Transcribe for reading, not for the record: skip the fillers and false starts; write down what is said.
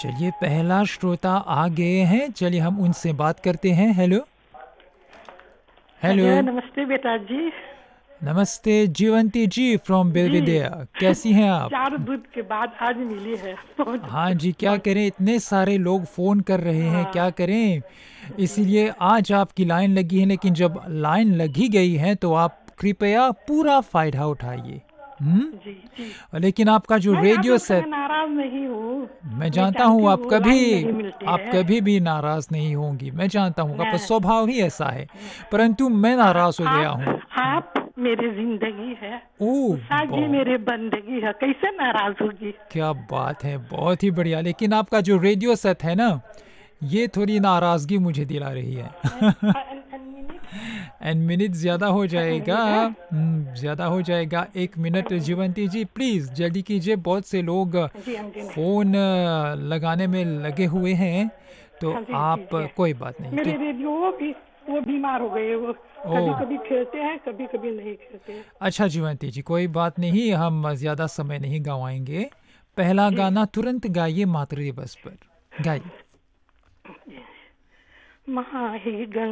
चलिए पहला श्रोता आ गए हैं, चलिए हम उनसे बात करते हैं। Hello hello. हेलो, नमस्ते बेटा जी। नमस्ते जीवंती जी फ्रॉम जी बेलविडिया, कैसी हैं आप? चार दूध के बाद आज मिली है। बहुत हाँ जी, क्या बहुत करें, इतने सारे लोग फ़ोन कर रहे हैं, हाँ क्या करें? जी इसीलिए आज आपकी लाइन लगी है, लेकिन जब लाइन लगी गई है तो आप कृपया पूरा फ़ायदा उठाइए। हुँ? जी जी। लेकिन आपका जो मैं आप रेडियो लोग से मैं सेट, नाराज नहीं हूँ। मैं मैं जानता जानती हूँ हूँ लाइन नहीं मिलते आप हैं। कभी भी नाराज़ नहीं होंगी, मैं जानता हूँ आपका हाँ, स्वभाव ही ऐसा है, परंतु मैं नाराज़ हो गया हूँ। आप मेरी जिंदगी है। ओह! उषा जी बहुत मेरे बंदगी है, कैसे नाराज होगी। क्या बात है, बहुत ही बढ़िया। लेकिन आपका जो रेडियो सेट है ना, ये थोड़ी नाराज़गी मुझे दिला रही है। मिनट एंड मिनट ज़्यादा हो जाएगा। मिनट है। ज़्यादा हो जाएगा, 1 मिनट जीवंती जी प्लीज़ जल्दी कीजिए, बहुत से लोग जी हाँ जी। फ़ोन लगाने में लगे हुए हैं, तो हाँ जी जी आप जी। कोई बात नहीं, मेरे ठीक। रेडियो भी वो बीमार हो गए। वो कभी ओह! कभी खेलते हैं, कभी कभी नहीं खेलते हैं। अच्छा जीवंती जी, कोई बात नहीं, हम ज़्यादा समय नहीं गँवाएँगे। पहला जी गाना तुरंत गाइए मातृ दिवस पर, गाइए। माही गंगा